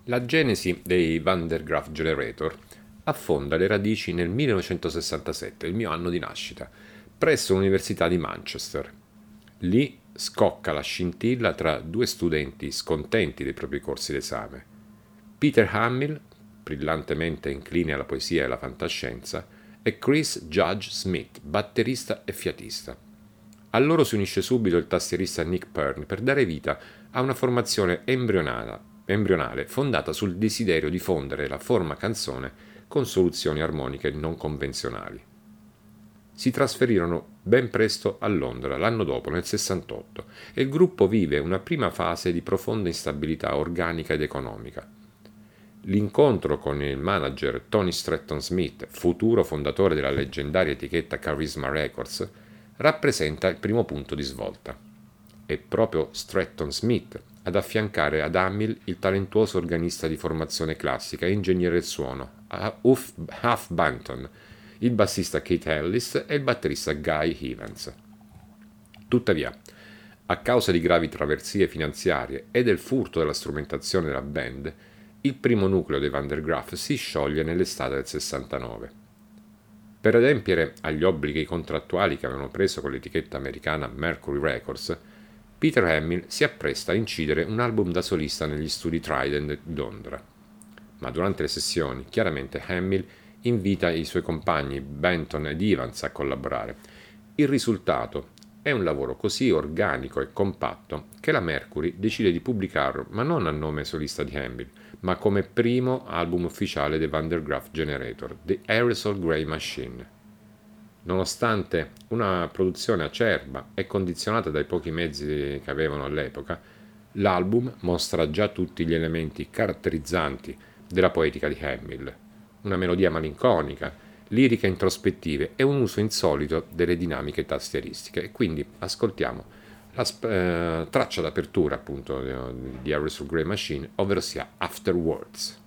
La genesi dei Van der Graaf Generator affonda le radici nel 1967, il mio anno di nascita, presso l'Università di Manchester. Lì scocca la scintilla tra due studenti scontenti dei propri corsi d'esame. Peter Hamill, brillantemente incline alla poesia e alla fantascienza, e Chris Judge Smith, batterista e fiatista. A loro si unisce subito il tastierista Nick Pern per dare vita a una formazione embrionale fondata sul desiderio di fondere la forma canzone con soluzioni armoniche non convenzionali. Si trasferirono ben presto a Londra l'anno dopo, nel 68, e il gruppo vive una prima fase di profonda instabilità organica ed economica. L'incontro con il manager Tony Stratton Smith, futuro fondatore della leggendaria etichetta Charisma Records, rappresenta il primo punto di svolta. È proprio Stratton Smith ad affiancare ad Hamill il talentuoso organista di formazione classica e ingegnere del suono, Huff Banton, il bassista Keith Ellis e il batterista Guy Evans. Tuttavia, a causa di gravi traversie finanziarie e del furto della strumentazione della band, il primo nucleo dei Van der Graaf si scioglie nell'estate del 69. Per adempiere agli obblighi contrattuali che avevano preso con l'etichetta americana Mercury Records, Peter Hamill si appresta a incidere un album da solista negli studi Trident di Londra. Ma durante le sessioni, chiaramente Hamill invita i suoi compagni Benton ed Evans a collaborare. Il risultato è un lavoro così organico e compatto che la Mercury decide di pubblicarlo, ma non a nome solista di Hamill, ma come primo album ufficiale dei Van der Graaf Generator, The Aerosol Grey Machine. Nonostante una produzione acerba e condizionata dai pochi mezzi che avevano all'epoca, l'album mostra già tutti gli elementi caratterizzanti della poetica di Hamill, una melodia malinconica, liriche introspettive e un uso insolito delle dinamiche tastieristiche. E quindi ascoltiamo la traccia d'apertura appunto di Aerosol Grey Machine, ovvero sia Afterwards.